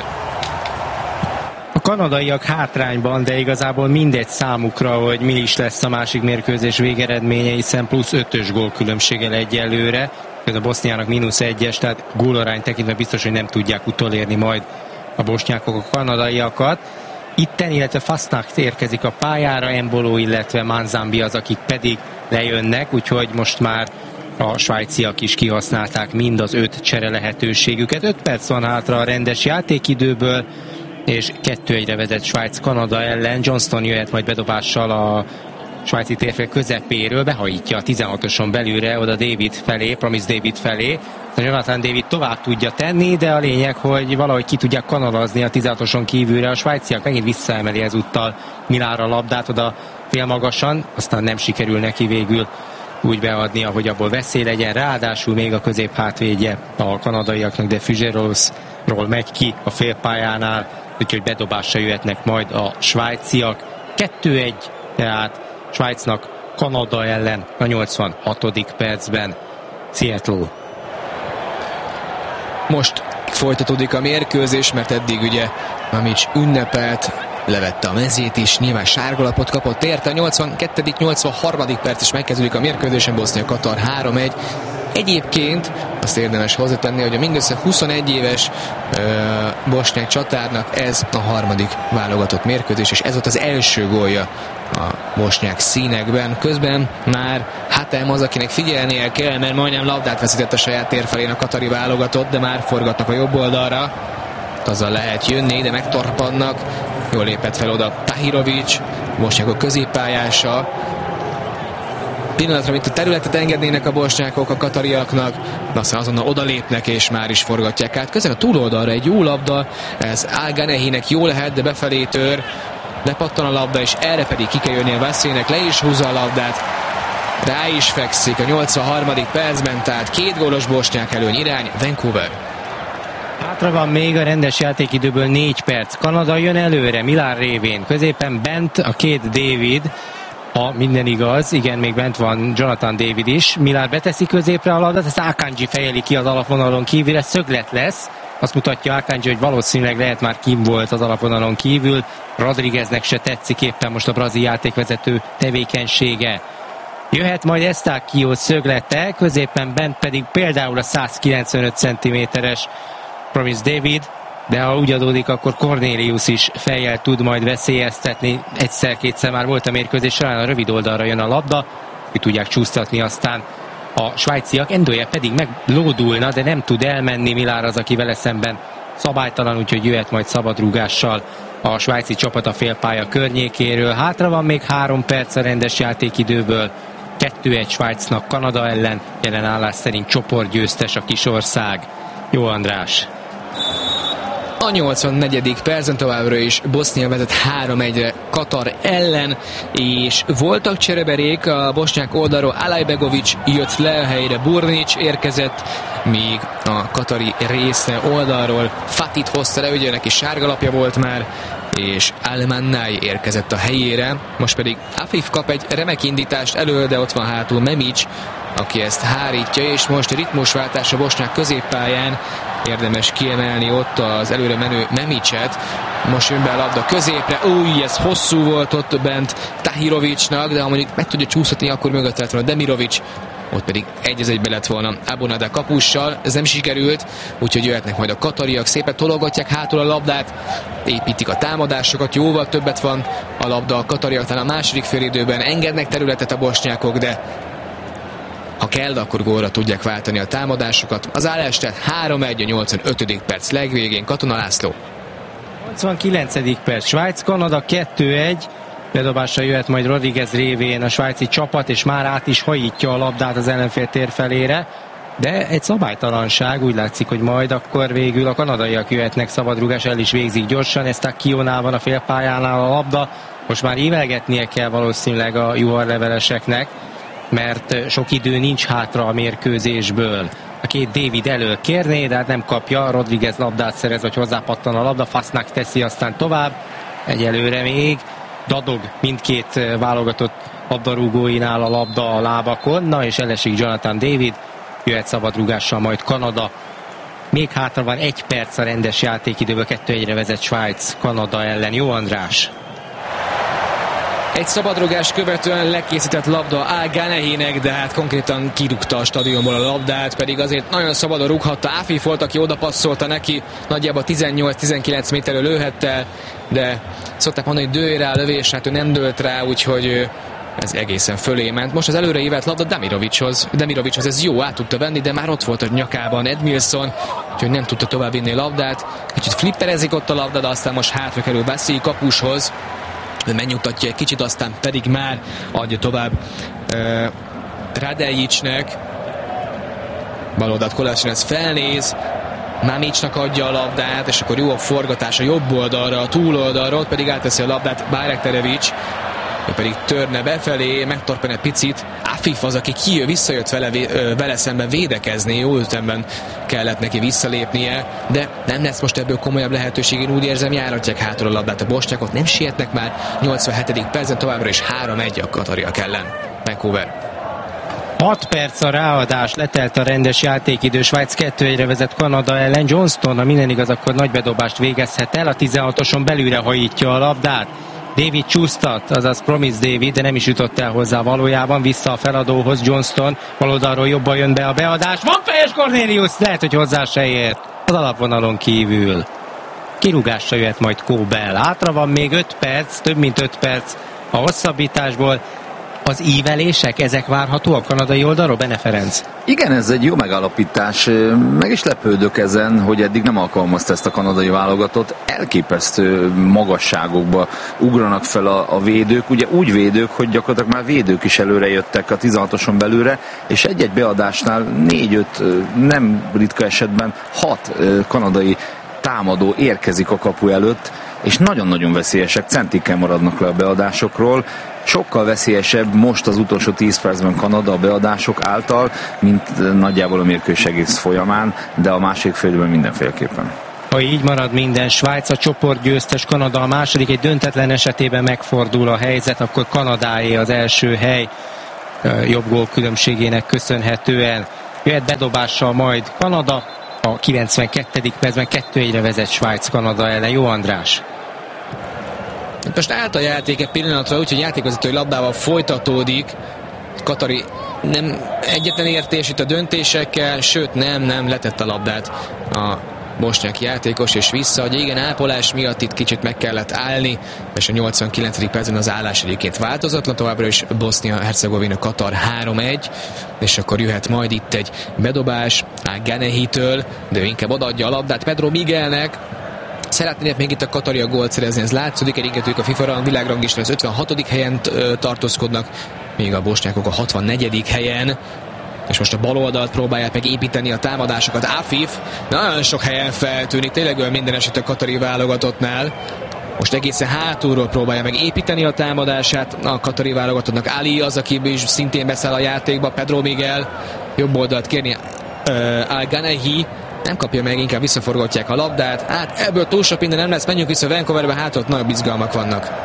A kanadaiak hátrányban, de igazából mindegy számukra, hogy mi is lesz a másik mérkőzés végeredménye, hiszen plusz ötös gólkülönbséggel egyelőre, ez a Boszniának mínusz egyes, tehát gólarány tekintve biztos, hogy nem tudják utolérni majd a bosnyákok a kanadaiakat. Itten, illetve Fastnacht érkezik a pályára, Embolo, illetve Manzambi az, akik pedig lejönnek, úgyhogy most már a svájciak is kihasználták mind az öt csere lehetőségüket. öt perc van hátra a rendes játékidőből, és kettő egyre vezet Svájc Kanada ellen. Johnston jöhet majd bedobással a svájci térfél közepéről, behajítja a tizenhatoson belülre, oda David felé, Promise David felé. A Jonathan David tovább tudja tenni, de a lényeg, hogy valahogy ki tudják kanalazni a tizenhatoson kívülre. A svájciak megint visszaemeli ezúttal Milánra a labdát oda félmagasan, aztán nem sikerül neki végül úgy beadnia, hogy abból veszély legyen. Ráadásul még a középhátvédje a kanadaiaknak, de Füzerosról megy ki a félpályánál, úgyhogy bedobásra jöhetnek majd a svájciak. kettő egy, tehát Svájcnak Kanada ellen a nyolcvanhatodik percben. Seattle. Most folytatódik a mérkőzés, mert eddig ugye Mamic ünnepelt, levette a mezét is, nyilván sárgalapot kapott érte. A nyolcvankettedik nyolcvanharmadik perc is megkezdődik a mérkőzésen, Bosznia-Katar három egy. Egyébként azt érdemes hozzátenni, hogy a mindössze huszonegy éves uh, bosnyák csatárnak ez a harmadik válogatott mérkőzés, és ez volt az első gólja a bosnyák színekben. Közben már Hatem az, akinek figyelnie kell, mert majdnem labdát veszített a saját térfelén a katari válogatott, de már forgatnak a jobb oldalra. Azzal lehet jönni, de megtorpannak. Jól lépett fel oda Tahirovic, bosnyákok középpályása. Pillanatra, mint a területet engednének a bosnyákok a katariaknak, aztán azonnal odalépnek és már is forgatják át. Közel a túloldalra egy jó labda, ez Al Ganehinek jó lehet, de befelé tör. lepattan a labda, és erre pedig ki kell jönni a Veszélynek, le is húzza a labdát, rá is fekszik a nyolcvanharmadik percben, tehát két gólos bosnyák előny irány Vancouver. Hátra van még a rendes játékidőből négy perc. Kanada jön előre, Milán révén. Középen bent a két David, ha minden igaz, igen, még bent van Jonathan David is. Milán beteszi középre a labdát, ez Akanji fejeli ki az alapvonalon kívül, ez szöglet lesz. Azt mutatja Akanji, hogy valószínűleg lehet már kim volt az alapvonalon kívül. Rodrigueznek se tetszik éppen most a brazil játékvezető tevékenysége. Jöhet majd Eustáquio szöglete, középen bent pedig például a százkilencvenöt centiméteres Promise David, de ha úgy adódik, akkor Cornelius is fejjel tud majd veszélyeztetni. Egyszer-kétszer már volt a mérkőzés során, a rövid oldalra jön a labda, ki tudják csúsztatni aztán a svájciak. Endője pedig meglódulna, de nem tud elmenni. Milár az, aki vele szemben szabálytalan, úgyhogy jöhet majd szabadrúgással a svájci csapat a félpálya környékéről. Hátra van még három perc a rendes játékidőből. kettő egy Svájcnak Kanada ellen, jelen állás szerint csoportgyőztes a kisország. Jó András! A nyolcvannegyedik percen továbbra is Bosznia vezet három egyre Katar ellen, és voltak csereberék a bosnyák oldalról. Alajbegovic jött le a helyre, Burnic érkezett, míg a katari része oldalról Fatit hozta le, ugye neki sárgalapja volt már, és Almannai érkezett a helyére. Most pedig Afif kap egy remek indítást elől, de ott van hátul Memic, aki ezt hárítja, és most ritmusváltás a bosnyák középpályán. Érdemes kiemelni ott az előre menő Memicet. Most jön be a labda középre. Új, ez hosszú volt ott bent Tahirovicsnak, de ha mondjuk meg tudja csúszhatni, akkor mögött lett volna Demirovic. Ott pedig egy az egybe lett volna Abonada kapussal. Ez nem sikerült, úgyhogy jöhetnek majd a katariak. Szépen tologatják hátul a labdát, építik a támadásokat, jóval többet van a labda a katariaknál a második félidőben. Engednek területet a bosnyákok, de ha kell, akkor gólra tudják váltani a támadásokat. Az állás tehát három egy a nyolcvanötödik perc legvégén. Katona László. nyolcvankilencedik perc. Svájc-Kanada kettő egy. Bedobásra jöhet majd Rodriguez révén a svájci csapat, és már át is hajítja a labdát az ellenfél térfelére. De egy szabálytalanság, úgy látszik, hogy majd akkor végül a kanadaiak jöhetnek szabadrúgás, el is végzik gyorsan. Eustáquionál van a félpályánál a labda. Most már ívelgetnie kell valószínűleg a juharleveleseknek, mert sok idő nincs hátra a mérkőzésből. A két David elől kérné, de hát nem kapja. Rodriguez labdát szerez, hogy hozzápattan a labda. Fasznak teszi aztán tovább. Egyelőre még dadog mindkét válogatott labdarúgóinál a labda a lábakon. Na és elesik Jonathan David. Jöhet szabadrúgással majd Kanada. Még hátra van egy perc a rendes játékidőből. kettő egyre vezet Svájc Kanada ellen. Jó András! Egy szabadrugás követően lekészített labda Al Ganehinek, de hát konkrétan kirúgta a stadionból a labdát, pedig azért nagyon szabadon rúghatta. Afif volt, aki oda passzolta neki, nagyjából tizennyolc-tizenkilenc méterről lőhette, de szokták mondani, hogy dőj rá a lövés, hát ő nem dőlt rá, úgyhogy ez egészen fölé ment. Most az előre ívelt labda Demirovichoz. Demirovichoz ez jó, át tudta venni, de már ott volt a nyakában Edmilson, úgyhogy nem tudta tovább vinni a labdát. Kicsit flipperezik ott a labda, de aztán most hátra kerül Vasilij kapushoz. Megnyugtatja egy kicsit, aztán pedig már adja tovább uh, Radejicnek. Baloldalt Kolácsinec felnéz, Mamicsnak adja a labdát, és akkor jó a forgatás a jobb oldalra, a túloldalról, pedig átteszi a labdát Bayraktarevic, ő pedig törne befelé, megtorpen egy picit. Afif az, aki kijön, visszajött vele, vele szemben védekezni, jó ütemben kellett neki visszalépnie, de nem lesz most ebből komolyabb lehetőség, én úgy érzem, járatják hátul a labdát a bosnyákok, nem sietnek már. Nyolcvanhetedik percen továbbra is három egy a katariak ellen. Vancouver. hat perc a ráadás, letelt a rendes játékidő, Svájc kettő egyre vezet Kanada ellen. Johnston, ha minden igaz, akkor nagy bedobást végezhet el, a tizenhatoson belülre hajítja a labdát. David csúsztat, azaz Promise David, de nem is jutott el hozzá valójában. Vissza a feladóhoz Johnston, baloldalról jobban jön be a beadás. Van fejes Cornelius, lehet, hogy hozzá se ért az alapvonalon kívül. Kirúgásra jöhet majd Kóbel. Hátra van még öt perc, több mint öt perc a hosszabbításból. Az ívelések, ezek várhatóak kanadai oldalról, Bene Ferenc? Igen, ez egy jó megállapítás. Meg is lepődök ezen, hogy eddig nem alkalmazta ezt a kanadai válogatott. Elképesztő magasságokba ugranak fel a, a védők. Ugye úgy védők, hogy gyakorlatilag már védők is előre jöttek a tizenhatoson belőle, és egy-egy beadásnál négy-öt, nem ritka esetben hat kanadai támadó érkezik a kapu előtt. és nagyon-nagyon veszélyesek, centikkel maradnak le a beadásokról. Sokkal veszélyesebb most az utolsó tíz percben Kanada a beadások által, mint nagyjából a mérkőzés egész folyamán, de a másik félidőben mindenféleképpen. Ha így marad minden, Svájc a csoportgyőztes, Kanada a második, egy döntetlen esetében megfordul a helyzet, akkor Kanadáé az első hely jobb gól különbségének köszönhetően. Jöhet bedobással majd Kanada, a kilencvenkettedik percben kettő egyre vezet Svájc Kanada ellen. Jó András? Most állt a játék egy pillanatra, úgyhogy játékvezetői labdával folytatódik. Katari nem egyetlen értésít a döntésekkel, sőt nem, nem letett a labdát a bosnyák játékos, és visszaadja. Igen, ápolás miatt itt kicsit meg kellett állni, és a nyolcvankilencedik percben az állás egyébként változatlan, továbbra is Bosznia-Hercegovina Katar három egy, és akkor jöhet majd itt egy bedobás Ganehitől, de ő inkább odaadja a labdát Pedro Miguelnek. Szeretnének még itt a Katari a gólt szerezni, ez látszik, egyébként ők a FIFA világranglistán az ötvenhatodik helyen tartózkodnak, még a bosnyákok a hatvannegyedik helyen, és most a bal oldalt próbálják meg építeni a támadásokat. Afif nagyon sok helyen feltűnik, tényleg olyan minden eset a katari válogatottnál. Most egészen hátulról próbálja meg építeni a támadását a katari válogatottnak. Ali az, aki is szintén beszáll a játékba, Pedro Miguel jobb oldalt kérni uh, Al-Ganehi, nem kapja meg, inkább visszaforgatják a labdát. Hát ebből túl sok minden nem lesz, menjünk vissza Vancouverbe, hát ott nagyobb izgalmak vannak.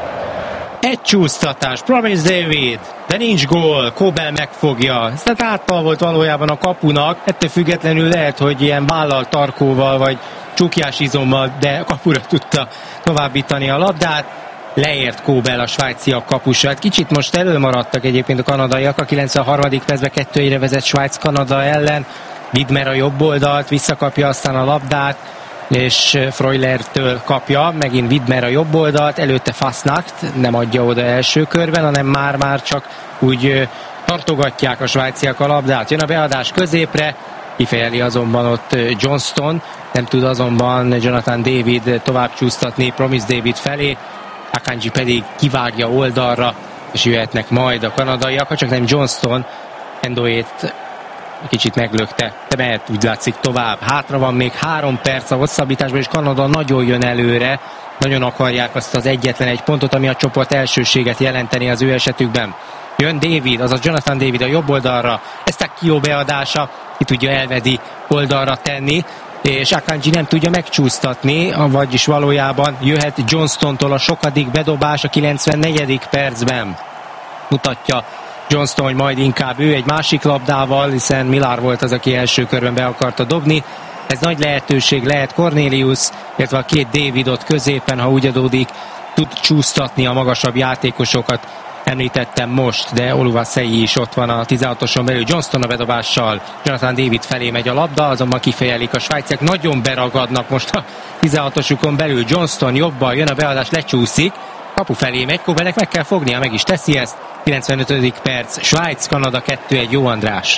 Egy csúsztatás, Promise David, de nincs gól, Kobel megfogja. Ez tehát áttal volt valójában a kapunak, ettől függetlenül lehet, hogy ilyen vállal tarkóval vagy csukjás izommal, de kapura tudta továbbítani a labdát. Leért Kobel, a svájciak kapusa. Hát kicsit most előmaradtak egyébként a kanadaiak, a kilencvenharmadik percben kettő egyre vezet Svájc Kanada ellen. Widmer a jobb oldalt, visszakapja aztán a labdát, és Freulertől kapja, megint Widmer a jobb oldalt, előtte Fasnacht nem adja oda első körben, hanem már-már csak úgy tartogatják a svájciak a labdát. Jön a beadás középre, kifejeli azonban ott Johnston, nem tud azonban Jonathan David tovább csúsztatni Promise David felé, Akanji pedig kivágja oldalra, és jöhetnek majd a kanadaiak, csak nem Johnston Endoét kicsit meglökte, de mehet úgy látszik tovább. Hátra van még három perc a hosszabbításban, és Kanada nagyon jön előre. Nagyon akarják azt az egyetlen egy pontot, ami a csoport elsőséget jelenteni az ő esetükben. Jön David, azaz Jonathan David a jobb oldalra. Ezt a Kio beadása ki tudja elvedi oldalra tenni, és Akanji nem tudja megcsúsztatni, vagyis valójában jöhet Johnstontól a sokadik bedobás a kilencvennegyedik percben. Mutatja Johnston, hogy majd inkább ő egy másik labdával, hiszen Millar volt az, aki első körben be akarta dobni. Ez nagy lehetőség lehet Cornelius, illetve a két Davidot középen, ha úgy adódik, tud csúsztatni a magasabb játékosokat. Említettem most, de Oluvasei is ott van a tizenhatoson belül. Johnston a bedobással, Jonathan David felé megy a labda, azonban kifejelik a svájciak. Nagyon beragadnak most a tizenhatosukon belül. Johnston jobban jön a beadás, lecsúszik. Kapu felé megy, Kobelnek meg kell fognia, meg is teszi ezt. kilencvenötödik perc, Svájc-Kanada kettő egy. Jó András.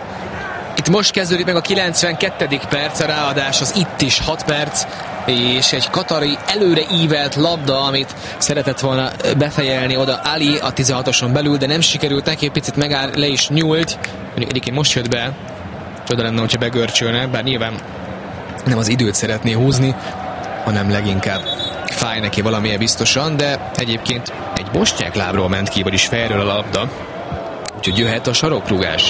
Itt most kezdődik meg a kilencvenkettedik perc, a ráadás az itt is hat perc, és egy katari előre ívelt labda, amit szeretett volna befejelni oda Ali a tizenhatoson belül, de nem sikerült neki, picit megáll, le is nyúlt. Mondjuk egyébként most jött be, csoda lenne, hogyha begörcsölne, bár nyilván nem az időt szeretné húzni, hanem leginkább fáj neki valamilyen biztosan, de egyébként egy bosnyák lábról ment ki, vagyis felről a labda, úgyhogy jöhet a sarokrugás.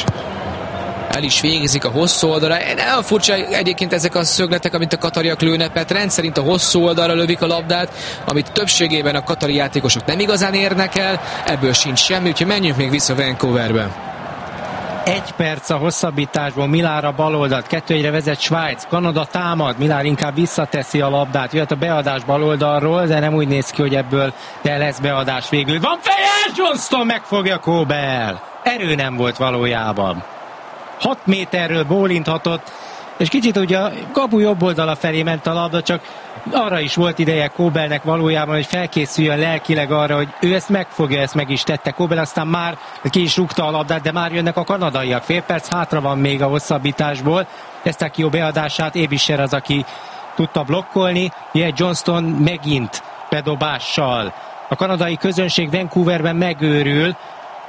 El is végezik a hosszú oldalra. Nem furcsa egyébként ezek a szögletek, amit a katariak lőnek, mert rendszerint a hosszú oldalra lövik a labdát, amit többségében a katari játékosok nem igazán érnek el, ebből sincs semmi, úgyhogy menjünk még vissza Vancouverbe. Egy perc a hosszabbításból, Millar a baloldalt, kettő egyre vezet Svájc, Kanada támad, Millar inkább visszateszi a labdát, jöhet a beadás baloldalról, de nem úgy néz ki, hogy ebből de lesz beadás végül. Van feje, Johnston megfogja Kobel! Erő nem volt valójában. hat méterről bólinthatott, és kicsit ugye a kapu jobb oldala felé ment a labda, csak arra is volt ideje Kobelnek valójában, hogy felkészüljön lelkileg arra, hogy ő ezt megfogja, ezt meg is tette Kobel, aztán már ki is rúgta a labdát, de már jönnek a kanadaiak. Fél perc hátra van még a hosszabbításból. Ezt a jó beadását Ébischer az, aki tudta blokkolni. Ilyen Johnston megint bedobással. A kanadai közönség Vancouverben megőrül,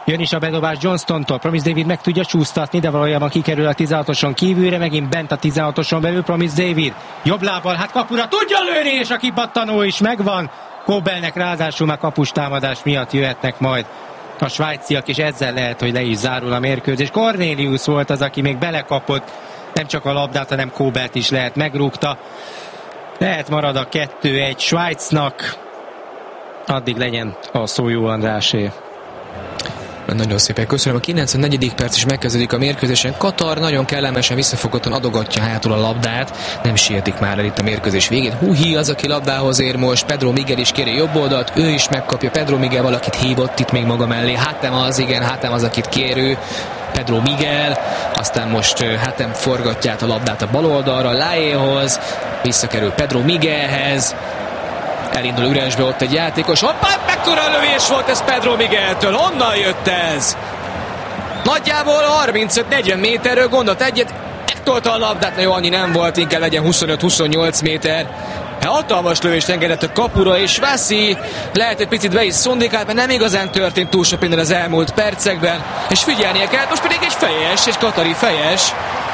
Jön is a bedobás Johnstontól, Promise David meg tudja csúsztatni, de valójában kikerül a tizenhatoson kívülre, megint bent a tizenhatoson belül Promise David. Jobb lábbal, hát kapura tudja lőni, és a kipattanó is megvan. Kobelnek ráadásul már kapustámadás miatt jöhetnek majd a svájciak, és ezzel lehet, hogy le is zárul a mérkőzés. Cornelius volt az, aki még belekapott, nem csak a labdát, hanem Kobelt is lehet megrúgta. Lehet marad a kettő egy Svájcnak, addig legyen a szó Jó Andrásé. Nagyon szépen köszönöm. A kilencvennegyedik perc is megkezdődik a mérkőzésen. Katar nagyon kellemesen visszafogottan adogatja hátul a labdát. Nem sietik már el itt a mérkőzés végén. Huhi az, aki labdához ér most. Pedro Miguel is kéri jobb oldalt. Ő is megkapja. Pedro Miguel valakit hívott itt még maga mellé. Hátem az, igen, Hátem az, akit kérő. Pedro Miguel, aztán most Hátem forgatja át a labdát a bal oldalra Láéhoz. Visszakerül Pedro Miguelhez. Elindul üresbe ott egy játékos. Hoppá, mekkora lövés volt ez Pedro Migueltől. Honnan jött ez? Nagyjából harmincöt-negyven méterről gondolt egyet. Megtolta a labdát, na jó, annyi nem volt, inkább legyen huszonöt-huszonnyolc méter. Hatalmas lövést engedett a kapura, és Vassi lehet egy picit be is szundikált, mert nem igazán történt túl sok minden az elmúlt percekben. És figyelnie kell, most pedig egy fejes, egy katari fejes.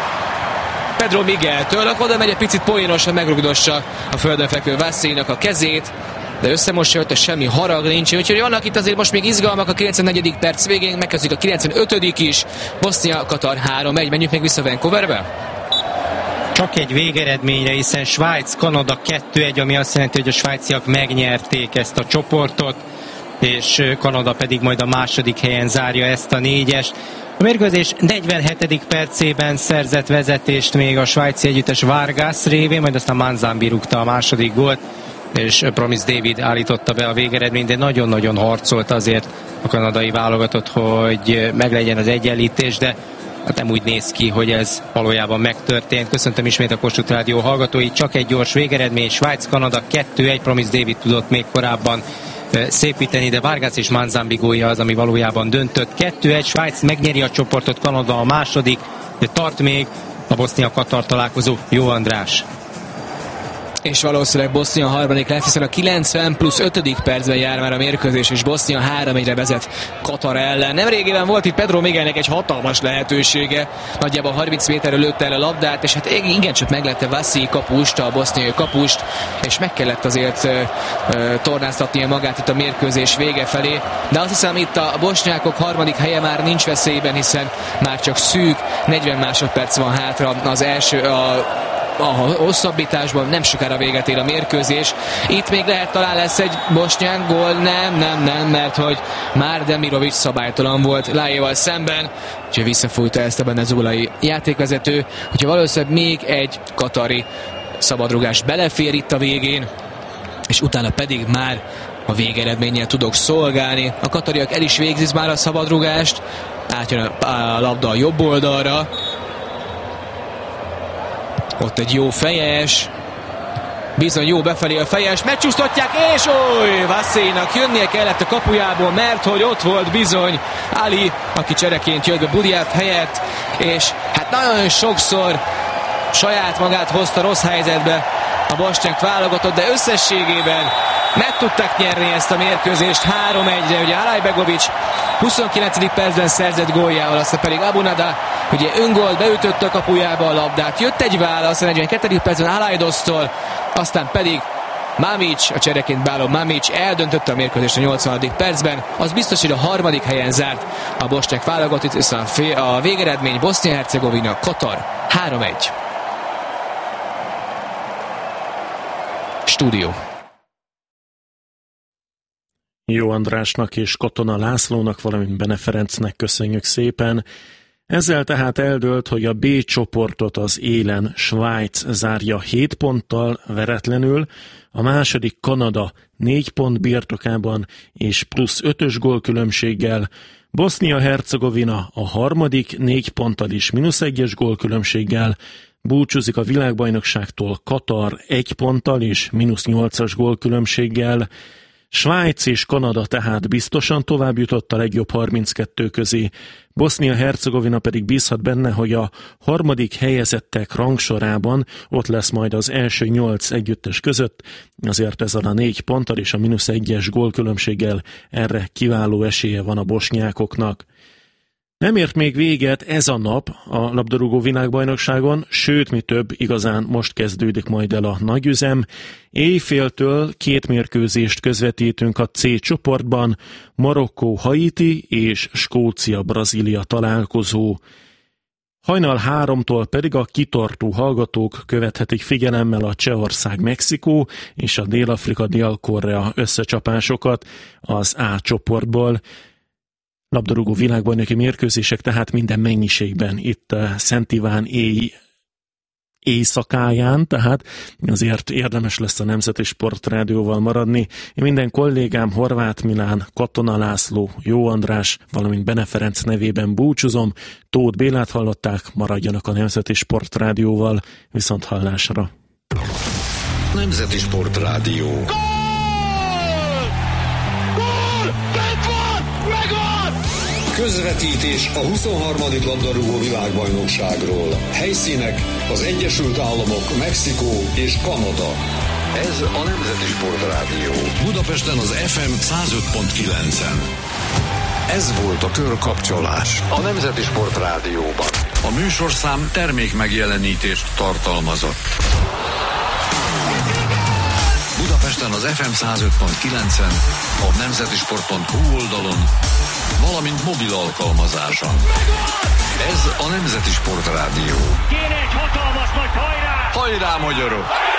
Pedro Migueltől, akkor oda megy egy picit poénosan, megrugdossa a földön fekvő Vassinak a kezét, de összemosja őt, semmi harag nincs, úgyhogy vannak itt azért most még izgalmak a kilencvennegyedik perc végén, megkezdjük a kilencvenötödik is, Bosznia-Katar három egy, menjünk még vissza Vancouverbe? Csak egy végeredményre, hiszen Svájc-Kanada kettő egy, ami azt jelenti, hogy a svájciak megnyerték ezt a csoportot, és Kanada pedig majd a második helyen zárja ezt a négyest. A mérkőzés negyvenhetedik percében szerzett vezetést még a svájci együttes Vargas révén, majd aztán Manzambi rúgta a második gólt, és Promise David állította be a végeredményt, de nagyon-nagyon harcolt azért a kanadai válogatott, hogy meglegyen az egyenlítés, de hát nem úgy néz ki, hogy ez valójában megtörtént. Köszöntöm ismét a Kossuth Rádió hallgatói, csak egy gyors végeredmény, Svájc-Kanada kettő egy, Promise David tudott még korábban szépíteni, de Vargas és Manzambi gólja az, ami valójában döntött. kettő egy, Svájc megnyeri a csoportot, Kanada a második, de tart még a Bosznia-Katar találkozó. Jó András! És valószínűleg Bosznia harmadik lesz, hiszen a kilencven plusz ötödik percben jár már a mérkőzés, és Bosznia három egyre vezet Katar ellen. Nemrégében volt itt Pedro Miguelnek egy hatalmas lehetősége, nagyjából harminc méterről lőtte el a labdát, és hát igencsak meglette Vassi kapust, a boszniai kapust, és meg kellett azért uh, uh, tornáztatnia magát itt a mérkőzés vége felé. De azt hiszem, itt a bosnyákok harmadik helye már nincs veszélyben, hiszen már csak szűk negyven másodperc van hátra az első a a hosszabbításban, nem sokára véget ér a mérkőzés. Itt még lehet talán lesz egy bosnyák gól, nem, nem, nem, mert hogy már Demirovic szabálytalan volt Láéval szemben, úgyhogy visszafújta ezt a venezuelai játékvezető, úgyhogy valószínűleg még egy katari szabadrugás belefér itt a végén, és utána pedig már a végeredménnyel tudok szolgálni. A katariak el is végzik már a szabadrugást, átjön a, a labda a jobb oldalra, ott egy jó fejes, bizony jó befelé a fejes, megcsúsztatják, és oly, Vassinak jönnie kellett a kapujából, mert hogy ott volt bizony Ali, aki csereként jött be Budiaf helyett, és hát nagyon sokszor saját magát hozta rossz helyzetbe a bosnyák válogatott, de összességében meg tudták nyerni ezt a mérkőzést három egyre, ugye Alajbegovics huszonkilencedik percben szerzett góljával, aztán pedig Abunada ugye öngolt, beütötte a kapujába a labdát, jött egy válasz a negyvenkettedik percben Alajdoztól, aztán pedig Mamic, a csereként beálló Mamic eldöntötte a mérkőzést a nyolcvanadik percben, az biztos, hogy a harmadik helyen zárt a bosnyák válogatott, hiszen a végeredmény Bosznia-Hercegovina, Katar három egy. Stúdió. Jó Andrásnak és Katona Lászlónak, valamint Bene Ferencnek köszönjük szépen. Ezzel tehát eldőlt, hogy a B csoportot az élen Svájc zárja hét ponttal veretlenül, a második Kanada négy pont birtokában és plusz ötös gólkülönbséggel, Bosznia-Hercegovina a harmadik négy ponttal és mínusz egyes gólkülönbséggel, búcsúzik a világbajnokságtól Katar egy ponttal és mínusz nyolcas gólkülönbséggel, Svájc és Kanada tehát biztosan tovább jutott a legjobb harminckettő közé. Bosznia-Hercegovina pedig bízhat benne, hogy a harmadik helyezettek rangsorában ott lesz majd az első nyolc együttes között, azért ezzel a négy ponttal és a mínusz egyes gólkülönbséggel erre kiváló esélye van a bosnyákoknak. Nem ért még véget ez a nap a labdarúgó világbajnokságon, sőt, mi több, igazán most kezdődik majd el a nagyüzem. Éjféltől két mérkőzést közvetítünk a C csoportban, Marokkó-Haiti és Skócia-Brazília találkozó. Hajnal háromtól pedig a kitartó hallgatók követhetik figyelemmel a Csehország-Mexikó és a Dél-Afrika-Dél-Korea összecsapásokat az A csoportból. Labdarúgó világbajnoki mérkőzések tehát minden mennyiségben itt Szent Iván éj éjszakáján, tehát azért érdemes lesz a Nemzeti Sportrádióval maradni. Én minden kollégám, Horváth Milán, Katona László, Jó András, valamint Bene Ferenc nevében búcsúzom. Tóth Bélát hallották, maradjanak a Nemzeti Sportrádióval, viszont hallásra. Nemzeti Sportrádió. Közvetítés a huszonharmadik labdarúgó világbajnokságról. Helyszínek az Egyesült Államok, Mexikó és Kanada. Ez a Nemzeti Sportrádió. Budapesten az ef em száz öt pont kilencen. Ez volt a Körkapcsolás a Nemzeti Sportrádióban. A műsorszám termék megjelenítést tartalmazott. Budapesten az ef em száz öt pont kilencen, a nemzetisport pont hu oldalon, valamint mobil alkalmazáson. Ez a Nemzeti Sportrádió. Kéne egy hatalmas nagy hajrá! Hajrá, magyarok!